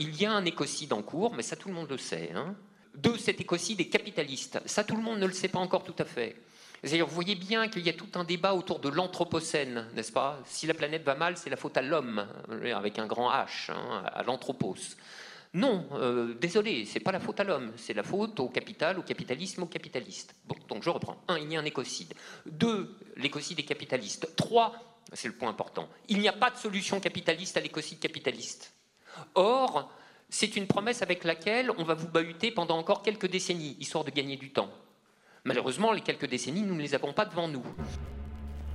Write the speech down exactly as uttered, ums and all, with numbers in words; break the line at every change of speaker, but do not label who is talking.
il y a un écocide en cours, mais ça tout le monde le sait. Hein. Deux, cet écocide est capitaliste. Ça tout le monde ne le sait pas encore tout à fait. C'est-à-dire, vous voyez bien qu'il y a tout un débat autour de l'anthropocène, n'est-ce pas? Si la planète va mal, c'est la faute à l'homme, avec un grand H, hein, à l'anthropos. Non, euh, désolé, c'est pas la faute à l'homme, c'est la faute au capital, au capitalisme, au capitaliste. Bon, donc je reprends. Un, il y a un écocide. Deux, l'écocide est capitaliste. Trois, c'est le point important, il n'y a pas de solution capitaliste à l'écocide capitaliste. Or, c'est une promesse avec laquelle on va vous bahuter pendant encore quelques décennies, histoire de gagner du temps. Malheureusement, les quelques décennies, nous ne les avons pas devant nous.